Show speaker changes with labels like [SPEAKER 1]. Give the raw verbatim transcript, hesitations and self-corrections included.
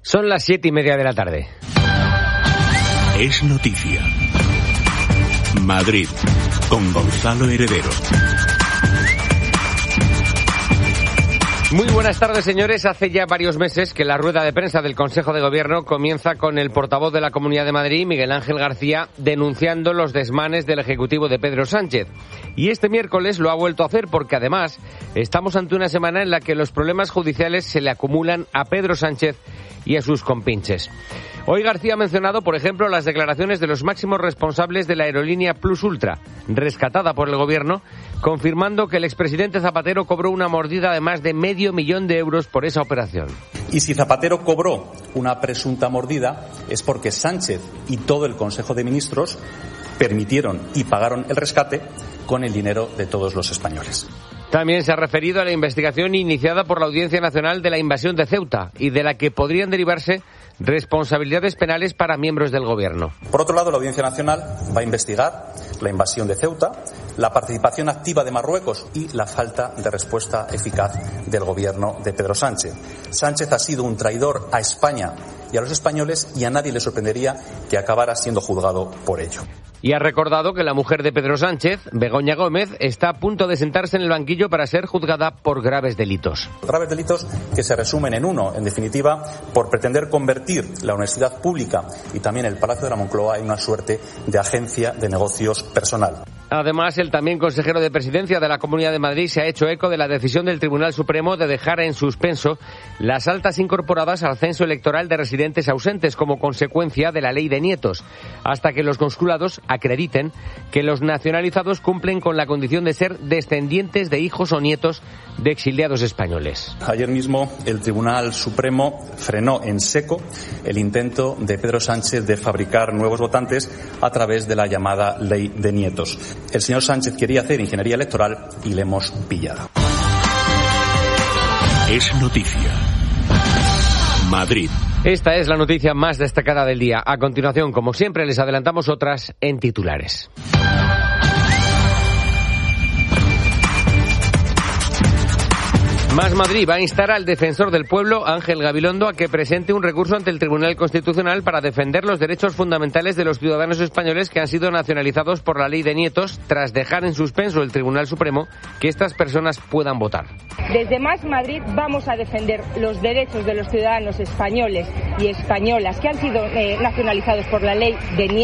[SPEAKER 1] Son las siete y media de la tarde.
[SPEAKER 2] Es noticia. Madrid, con Gonzalo Heredero.
[SPEAKER 1] Muy buenas tardes, señores. Hace ya varios meses que la rueda de prensa del Consejo de Gobierno comienza con el portavoz de la Comunidad de Madrid, Miguel Ángel García, denunciando los desmanes del Ejecutivo de Pedro Sánchez. Y este miércoles lo ha vuelto a hacer porque, además, estamos ante una semana en la que los problemas judiciales se le acumulan a Pedro Sánchez y a sus compinches. Hoy García ha mencionado, por ejemplo, las declaraciones de los máximos responsables de la aerolínea Plus Ultra, rescatada por el Gobierno, confirmando que el expresidente Zapatero cobró una mordida de más de medio millón de euros por esa operación.
[SPEAKER 3] Y si Zapatero cobró una presunta mordida, es porque Sánchez y todo el Consejo de Ministros permitieron y pagaron el rescate con el dinero de todos los españoles.
[SPEAKER 1] También se ha referido a la investigación iniciada por la Audiencia Nacional de la invasión de Ceuta y de la que podrían derivarse responsabilidades penales para miembros del Gobierno.
[SPEAKER 3] Por otro lado, la Audiencia Nacional va a investigar la invasión de Ceuta, la participación activa de Marruecos y la falta de respuesta eficaz del Gobierno de Pedro Sánchez. Sánchez ha sido un traidor a España y a los españoles y a nadie le sorprendería que acabara siendo juzgado por ello.
[SPEAKER 1] Y ha recordado que la mujer de Pedro Sánchez, Begoña Gómez, está a punto de sentarse en el banquillo para ser juzgada por graves delitos.
[SPEAKER 3] Graves delitos que se resumen en uno, en definitiva, por pretender convertir la universidad pública y también el Palacio de la Moncloa en una suerte de agencia de negocios personal.
[SPEAKER 1] Además, el también consejero de Presidencia de la Comunidad de Madrid se ha hecho eco de la decisión del Tribunal Supremo de dejar en suspenso las altas incorporadas al censo electoral de residentes ausentes como consecuencia de la ley de nietos, hasta que los consulados acrediten que los nacionalizados cumplen con la condición de ser descendientes de hijos o nietos de exiliados españoles.
[SPEAKER 3] Ayer mismo el Tribunal Supremo frenó en seco el intento de Pedro Sánchez de fabricar nuevos votantes a través de la llamada ley de nietos. El señor Sánchez quería hacer ingeniería electoral y le hemos pillado.
[SPEAKER 2] Es noticia. Madrid.
[SPEAKER 1] Esta es la noticia más destacada del día. A continuación, como siempre, les adelantamos otras en titulares. Más Madrid va a instar al defensor del pueblo, Ángel Gabilondo, a que presente un recurso ante el Tribunal Constitucional para defender los derechos fundamentales de los ciudadanos españoles que han sido nacionalizados por la ley de nietos, tras dejar en suspenso el Tribunal Supremo que estas personas puedan votar.
[SPEAKER 4] Desde Más Madrid vamos a defender los derechos de los ciudadanos españoles y españolas que han sido eh, nacionalizados por la ley de nietos.